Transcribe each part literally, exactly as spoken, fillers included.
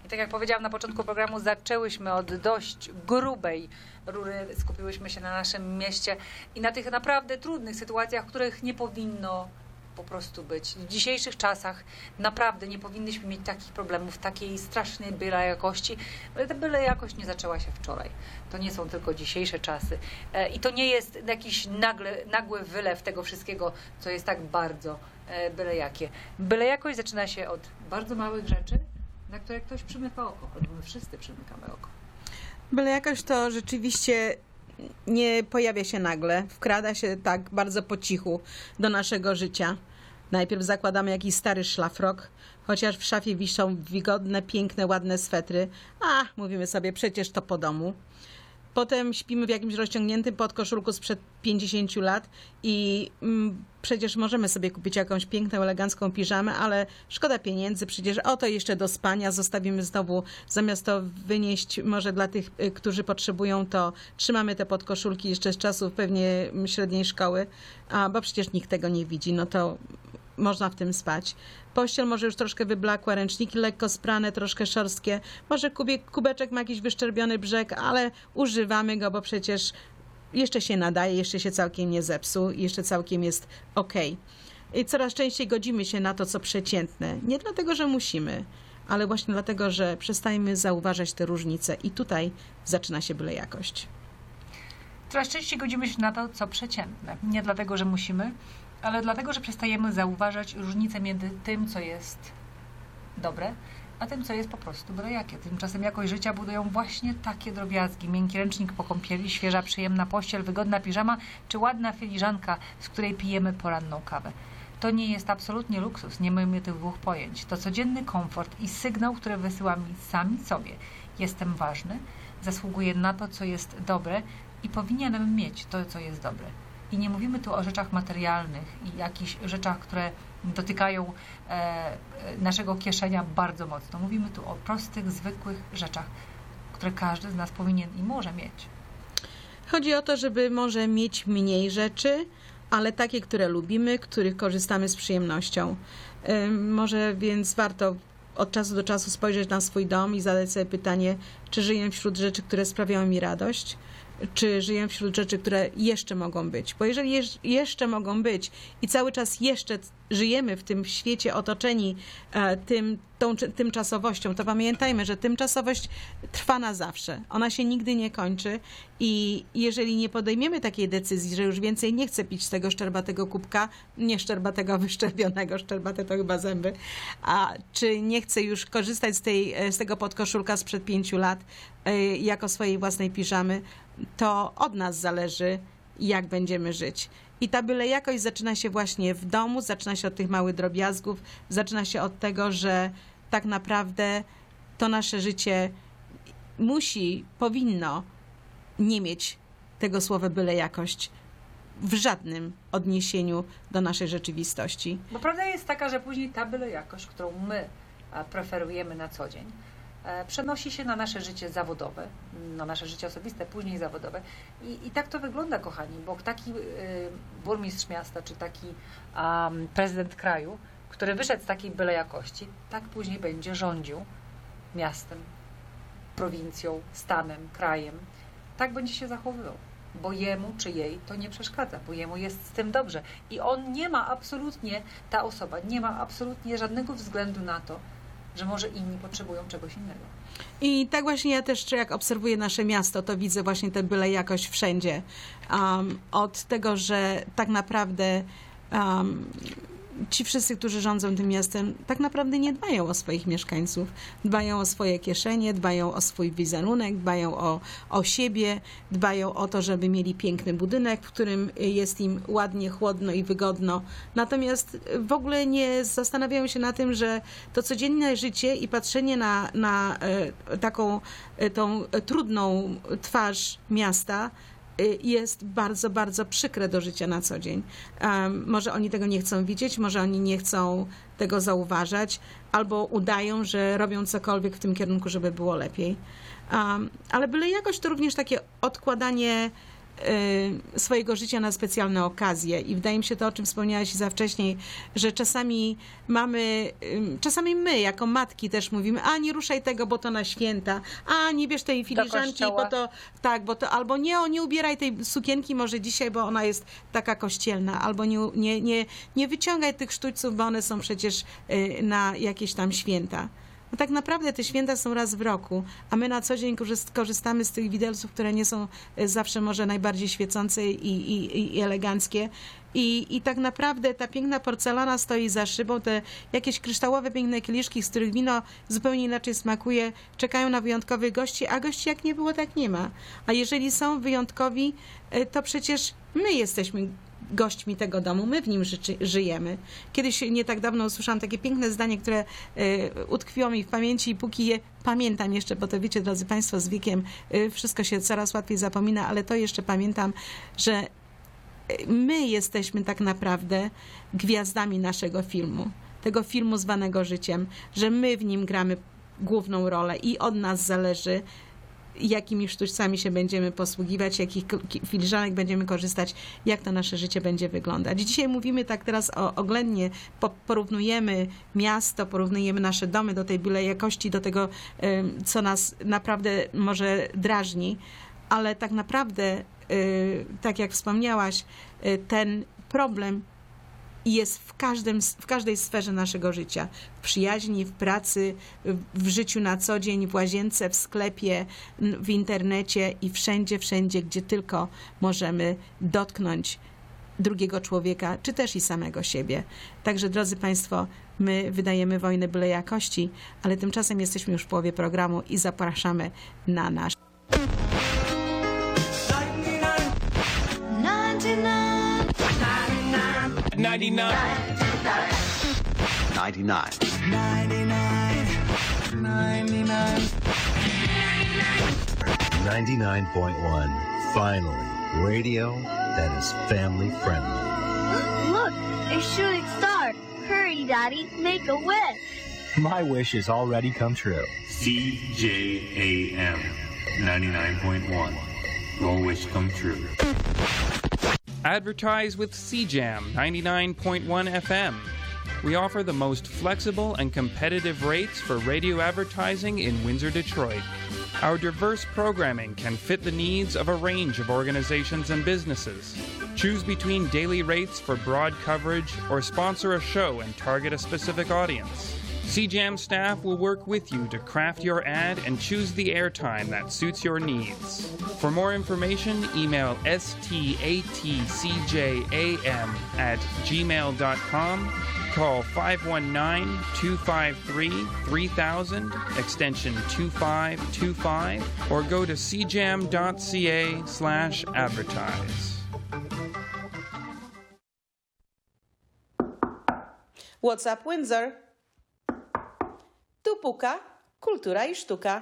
I tak jak powiedziałam na początku programu, zaczęłyśmy od dość grubej rury, skupiłyśmy się na naszym mieście i na tych naprawdę trudnych sytuacjach, których nie powinno po prostu być. W dzisiejszych czasach naprawdę nie powinnyśmy mieć takich problemów, takiej strasznej byle jakości, ale ta byle jakość nie zaczęła się wczoraj. To nie są tylko dzisiejsze czasy. I to nie jest jakiś nagle, nagły wylew tego wszystkiego, co jest tak bardzo byle jakie. Byle jakość zaczyna się od bardzo małych rzeczy, na które ktoś przymyka oko, albo my wszyscy przymykamy oko. Byle jakość to rzeczywiście nie pojawia się nagle, wkrada się tak bardzo po cichu do naszego życia. Najpierw zakładamy jakiś stary szlafrok, chociaż w szafie wiszą wygodne, piękne, ładne swetry. A, mówimy sobie, przecież to po domu. Potem śpimy w jakimś rozciągniętym podkoszulku sprzed pięćdziesięciu lat i mm, przecież możemy sobie kupić jakąś piękną, elegancką piżamę, ale szkoda pieniędzy, przecież oto jeszcze do spania zostawimy znowu, zamiast to wynieść może dla tych, którzy potrzebują, to trzymamy te podkoszulki jeszcze z czasów pewnie średniej szkoły, a bo przecież nikt tego nie widzi, no to można w tym spać. Pościel może już troszkę wyblakła, ręczniki lekko sprane, troszkę szorstkie. Może kubie, kubeczek ma jakiś wyszczerbiony brzeg, ale używamy go, bo przecież jeszcze się nadaje, jeszcze się całkiem nie zepsuł, jeszcze całkiem jest okej. I coraz częściej godzimy się na to, co przeciętne. Nie dlatego, że musimy, ale właśnie dlatego, że przestajemy zauważać te różnice i tutaj zaczyna się byle jakość. Coraz częściej godzimy się na to, co przeciętne. Nie dlatego, że musimy, ale dlatego, że przestajemy zauważać różnicę między tym, co jest dobre, a tym, co jest po prostu byle jakie. Tymczasem jakość życia budują właśnie takie drobiazgi. Miękki ręcznik po kąpieli, świeża, przyjemna pościel, wygodna piżama czy ładna filiżanka, z której pijemy poranną kawę. To nie jest absolutnie luksus, nie mylmy tych dwóch pojęć. To codzienny komfort i sygnał, który wysyłamy sami sobie. Jestem ważny, zasługuję na to, co jest dobre i powinienem mieć to, co jest dobre. I nie mówimy tu o rzeczach materialnych i jakichś rzeczach, które dotykają e, naszego kieszenia bardzo mocno. Mówimy tu o prostych, zwykłych rzeczach, które każdy z nas powinien i może mieć. Chodzi o to, żeby może mieć mniej rzeczy, ale takie, które lubimy, których korzystamy z przyjemnością. E, może więc warto od czasu do czasu spojrzeć na swój dom i zadać sobie pytanie, czy żyję wśród rzeczy, które sprawiają mi radość, czy żyję wśród rzeczy, które jeszcze mogą być. Bo jeżeli jeszcze mogą być i cały czas jeszcze żyjemy w tym świecie otoczeni e, tym, tą tymczasowością, to pamiętajmy, że tymczasowość trwa na zawsze. Ona się nigdy nie kończy i jeżeli nie podejmiemy takiej decyzji, że już więcej nie chcę pić z tego szczerbatego kubka, nie szczerbatego, wyszczerbionego, szczerbate to chyba zęby, a czy nie chcę już korzystać z, tej, z tego podkoszulka sprzed pięciu lat e, jako swojej własnej piżamy, to od nas zależy, jak będziemy żyć. I ta byle jakość zaczyna się właśnie w domu, zaczyna się od tych małych drobiazgów, zaczyna się od tego, że tak naprawdę to nasze życie musi, powinno nie mieć tego słowa byle jakość w żadnym odniesieniu do naszej rzeczywistości. Bo prawda jest taka, że później ta byle jakość, którą my preferujemy na co dzień, przenosi się na nasze życie zawodowe, na nasze życie osobiste, później zawodowe. I, i tak to wygląda, kochani, bo taki y, burmistrz miasta, czy taki um, prezydent kraju, który wyszedł z takiej byle jakości, tak później będzie rządził miastem, prowincją, stanem, krajem. Tak będzie się zachowywał, bo jemu czy jej to nie przeszkadza, bo jemu jest z tym dobrze. I on nie ma absolutnie, ta osoba nie ma absolutnie żadnego względu na to, że może inni potrzebują czegoś innego. I tak właśnie ja też, jak obserwuję nasze miasto, to widzę właśnie tę byle jakość wszędzie. Um, od tego, że tak naprawdę um, ci wszyscy, którzy rządzą tym miastem, tak naprawdę nie dbają o swoich mieszkańców. Dbają o swoje kieszenie, dbają o swój wizerunek, dbają o, o siebie, dbają o to, żeby mieli piękny budynek, w którym jest im ładnie, chłodno i wygodno. Natomiast w ogóle nie zastanawiają się na tym, że to codzienne życie i patrzenie na, na e, taką e, tą trudną twarz miasta jest bardzo, bardzo przykre do życia na co dzień. Um, może oni tego nie chcą widzieć, może oni nie chcą tego zauważać, albo udają, że robią cokolwiek w tym kierunku, żeby było lepiej. Um, ale byle jakoś to również takie odkładanie y, swojego życia na specjalne okazje i wydaje mi się to, o czym wspomniałaś za wcześniej, że czasami mamy, y, czasami my jako matki też mówimy, a nie ruszaj tego, bo to na święta, a nie bierz tej filiżanki, kościoła. bo to tak, bo to, albo nie, o, nie ubieraj tej sukienki może dzisiaj, bo ona jest taka kościelna, albo nie, nie, nie, nie wyciągaj tych sztućców, bo one są przecież y, na jakieś tam święta. No tak naprawdę te święta są raz w roku, a my na co dzień korzyst- korzystamy z tych widelców, które nie są y, zawsze może najbardziej świecące i, i, i eleganckie. I, I tak naprawdę ta piękna porcelana stoi za szybą, te jakieś kryształowe, piękne kieliszki, z których wino zupełnie inaczej smakuje, czekają na wyjątkowych gości, a gości jak nie było, tak nie ma. A jeżeli są wyjątkowi, y, to przecież my jesteśmy gośćmi tego domu, my w nim ży- żyjemy. Kiedyś nie tak dawno usłyszałam takie piękne zdanie, które y, utkwiło mi w pamięci i póki je pamiętam jeszcze, bo to wiecie, drodzy Państwo, z wiekiem y, wszystko się coraz łatwiej zapomina, ale to jeszcze pamiętam, że my jesteśmy tak naprawdę gwiazdami naszego filmu, tego filmu zwanego życiem, że my w nim gramy główną rolę i od nas zależy, jakimi sztućcami się będziemy posługiwać, jakich filiżanek będziemy korzystać, jak to nasze życie będzie wyglądać. Dzisiaj mówimy tak teraz o, oględnie, po, porównujemy miasto, porównujemy nasze domy do tej byle jakości, do tego, co nas naprawdę może drażni, ale tak naprawdę, tak jak wspomniałaś, ten problem jest w, każdym, w każdej sferze naszego życia. W przyjaźni, w pracy, w życiu na co dzień, w łazience, w sklepie, w internecie i wszędzie, wszędzie, gdzie tylko możemy dotknąć drugiego człowieka, czy też i samego siebie. Także, drodzy Państwo, my wydajemy wojnę byle jakości, ale tymczasem jesteśmy już w połowie programu i zapraszamy na nasz ninety-nine. ninety-nine. ninety-nine point one. Finally, radio that is family friendly. Look, a shooting star. Hurry, Daddy, make a wish. My wish has already come true. C J A M ninety-nine point one. Your wish come true. Advertise with C Jam ninety-nine point one F M. We offer the most flexible and competitive rates for radio advertising in Windsor, Detroit. Our diverse programming can fit the needs of a range of organizations and businesses. Choose between daily rates for broad coverage or sponsor a show and target a specific audience. C Jam staff will work with you to craft your ad and choose the airtime that suits your needs. For more information, email statcjam at gmail dot com, call five one nine, two five three, three thousand, extension two five two five, or go to cjam.ca slash advertise. What's up, Windsor? Tu puka, kultura i sztuka.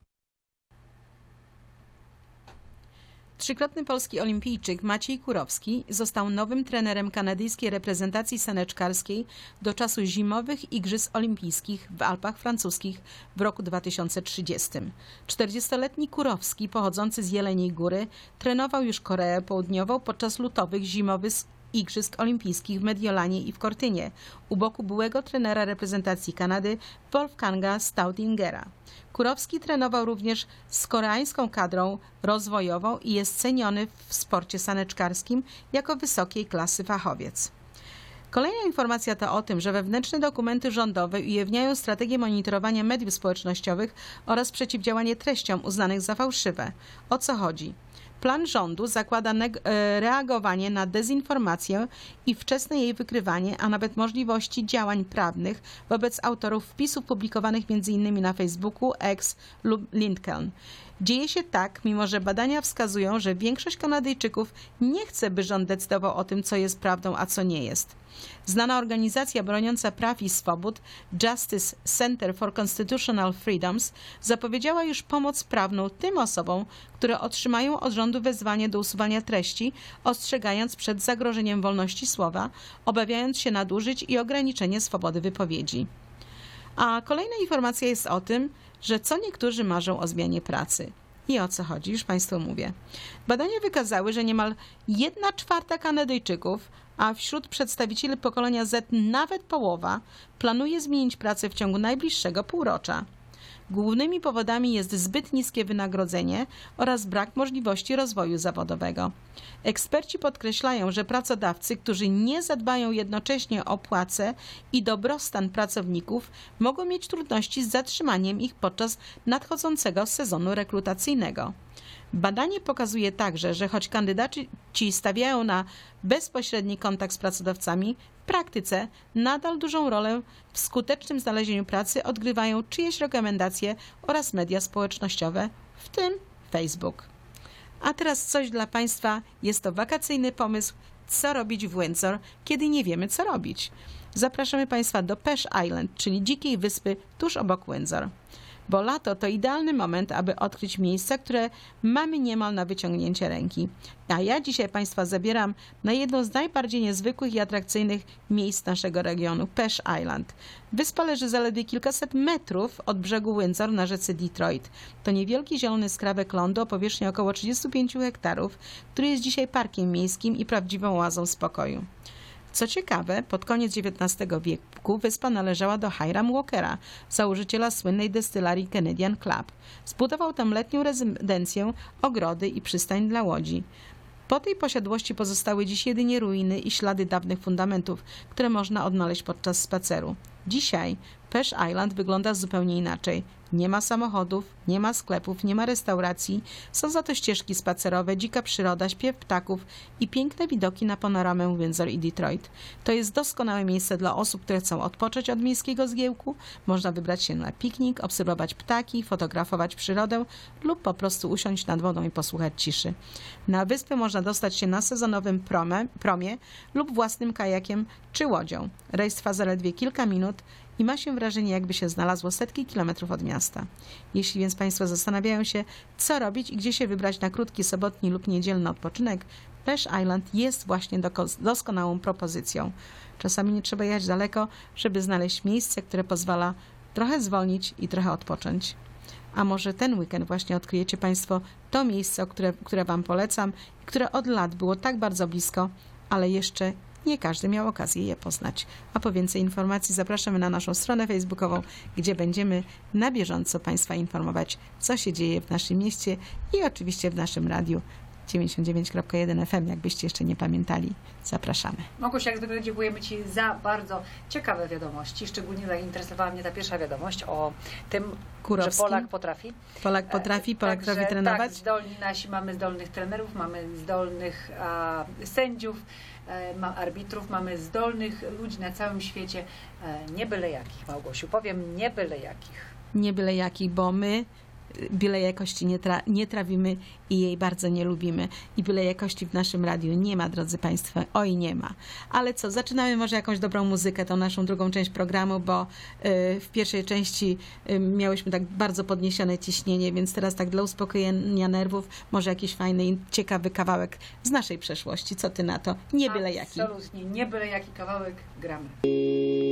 Trzykrotny polski olimpijczyk Maciej Kurowski został nowym trenerem kanadyjskiej reprezentacji saneczkarskiej do czasu zimowych Igrzysk Olimpijskich w Alpach Francuskich w roku dwa tysiące trzydziestym. czterdziestoletni Kurowski, pochodzący z Jeleniej Góry, trenował już Koreę Południową podczas lutowych zimowych Igrzysk Olimpijskich w Mediolanie i w Cortynie, u boku byłego trenera reprezentacji Kanady Wolfganga Staudigera. Kurowski trenował również z koreańską kadrą rozwojową i jest ceniony w sporcie saneczkarskim jako wysokiej klasy fachowiec. Kolejna informacja to o tym, że wewnętrzne dokumenty rządowe ujawniają strategię monitorowania mediów społecznościowych oraz przeciwdziałanie treściom uznanych za fałszywe. O co chodzi? Plan rządu zakłada reagowanie na dezinformację i wczesne jej wykrywanie, a nawet możliwości działań prawnych wobec autorów wpisów publikowanych m.in. na Facebooku, X lub LinkedIn. Dzieje się tak, mimo że badania wskazują, że większość Kanadyjczyków nie chce, by rząd decydował o tym, co jest prawdą, a co nie jest. Znana organizacja broniąca praw i swobód Justice Center for Constitutional Freedoms zapowiedziała już pomoc prawną tym osobom, które otrzymają od rządu wezwanie do usuwania treści, ostrzegając przed zagrożeniem wolności słowa, obawiając się nadużyć i ograniczenia swobody wypowiedzi. A kolejna informacja jest o tym, że co niektórzy marzą o zmianie pracy. I o co chodzi? Już Państwu mówię. Badania wykazały, że niemal jedna czwarta Kanadyjczyków, a wśród przedstawicieli pokolenia Z nawet połowa, planuje zmienić pracę w ciągu najbliższego półrocza. Głównymi powodami jest zbyt niskie wynagrodzenie oraz brak możliwości rozwoju zawodowego. Eksperci podkreślają, że pracodawcy, którzy nie zadbają jednocześnie o płace i dobrostan pracowników, mogą mieć trudności z zatrzymaniem ich podczas nadchodzącego sezonu rekrutacyjnego. Badanie pokazuje także, że choć kandydaci stawiają na bezpośredni kontakt z pracodawcami, w praktyce nadal dużą rolę w skutecznym znalezieniu pracy odgrywają czyjeś rekomendacje oraz media społecznościowe, w tym Facebook. A teraz coś dla Państwa. Jest to wakacyjny pomysł, co robić w Windsor, kiedy nie wiemy, co robić. Zapraszamy Państwa do Pesh Island, czyli dzikiej wyspy tuż obok Windsor. Bo lato to idealny moment, aby odkryć miejsca, które mamy niemal na wyciągnięcie ręki. A ja dzisiaj Państwa zabieram na jedno z najbardziej niezwykłych i atrakcyjnych miejsc naszego regionu, Pesh Island. Wyspa leży zaledwie kilkaset metrów od brzegu Windsor na rzece Detroit. To niewielki zielony skrawek lądu o powierzchni około trzydziestu pięciu hektarów, który jest dzisiaj parkiem miejskim i prawdziwą oazą spokoju. Co ciekawe, pod koniec dziewiętnastego wieku wyspa należała do Hiram Walkera, założyciela słynnej destylarii Canadian Club. Zbudował tam letnią rezydencję, ogrody i przystań dla łodzi. Po tej posiadłości pozostały dziś jedynie ruiny i ślady dawnych fundamentów, które można odnaleźć podczas spaceru. Dzisiaj Pesh Island wygląda zupełnie inaczej. Nie ma samochodów, nie ma sklepów, nie ma restauracji, są za to ścieżki spacerowe, dzika przyroda, śpiew ptaków i piękne widoki na panoramę Windsor i Detroit. To jest doskonałe miejsce dla osób, które chcą odpocząć od miejskiego zgiełku. Można wybrać się na piknik, obserwować ptaki, fotografować przyrodę lub po prostu usiąść nad wodą i posłuchać ciszy. Na wyspę można dostać się na sezonowym promie, promie lub własnym kajakiem czy łodzią. Rejs trwa zaledwie kilka minut i ma się wrażenie, jakby się znalazło setki kilometrów od miasta. Jeśli więc Państwo zastanawiają się, co robić i gdzie się wybrać na krótki sobotni lub niedzielny odpoczynek, Pesh Island jest właśnie doskonałą propozycją. Czasami nie trzeba jechać daleko, żeby znaleźć miejsce, które pozwala trochę zwolnić i trochę odpocząć. A może ten weekend właśnie odkryjecie Państwo to miejsce, które, które Wam polecam, które od lat było tak bardzo blisko, ale jeszcze nie każdy miał okazję je poznać. A po więcej informacji zapraszamy na naszą stronę facebookową, gdzie będziemy na bieżąco Państwa informować, co się dzieje w naszym mieście i oczywiście w naszym radiu dziewięćdziesiąt dziewięć kropka jeden F M, jakbyście jeszcze nie pamiętali. Zapraszamy. Małgosiu, jak zwykle dziękujemy Ci za bardzo ciekawe wiadomości. Szczególnie zainteresowała mnie ta pierwsza wiadomość o tym, Kurowskim. że Polak potrafi. Polak potrafi, Polak Także, potrafi trenować. Tak, zdolni nasi, mamy zdolnych trenerów, mamy zdolnych a, sędziów, e, ma, arbitrów, mamy zdolnych ludzi na całym świecie. E, nie byle jakich, Małgosiu. Powiem, nie byle jakich. Nie byle jakich, bo my byle jakości nie, tra- nie trawimy i jej bardzo nie lubimy. I byle jakości w naszym radiu nie ma, drodzy Państwo. Oj, nie ma. Ale co, zaczynamy może jakąś dobrą muzykę, tą naszą drugą część programu, bo y, w pierwszej części y, miałyśmy tak bardzo podniesione ciśnienie, więc teraz tak dla uspokojenia nerwów może jakiś fajny i ciekawy kawałek z naszej przeszłości. Co Ty na to? Nie byle jaki. Absolutnie, nie byle jaki kawałek gramy.